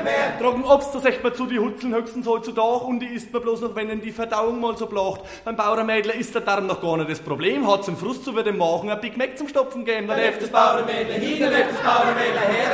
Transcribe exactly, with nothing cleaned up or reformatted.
mehr. Trocken Obst, das sagt man zu, die Hutzeln höchstens heutzutage und die isst man bloß noch, wenn ihnen die Verdauung mal so blacht. Beim Bauernmädler ist der Darm noch gar nicht das Problem, hat zum Frust zu dem Magen ein Big Mac zum Stopfen gegeben. Dann läuft das Bauernmädler hin, dann läuft das Bauernmädler her,